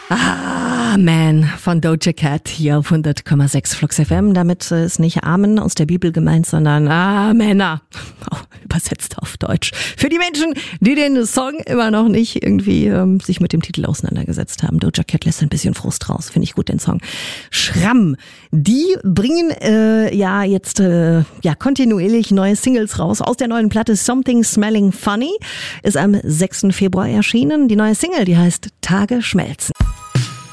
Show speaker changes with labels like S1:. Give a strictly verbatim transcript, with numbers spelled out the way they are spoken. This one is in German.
S1: Amen von Doja Cat hier auf hundert Komma sechs Flux F M. Damit ist nicht Amen aus der Bibel gemeint, sondern Amena. Oh, übersetzt auf Deutsch. Für die Menschen, die den Song immer noch nicht irgendwie ähm, sich mit dem Titel auseinandergesetzt haben. Doja Cat lässt ein bisschen Frust raus. Finde ich gut, den Song. Schramm. Die bringen äh, ja jetzt äh, ja kontinuierlich neue Singles raus. Aus der neuen Platte Something Smelling Funny ist am sechsten Februar erschienen. Die neue Single, die heißt Tage schmelzen.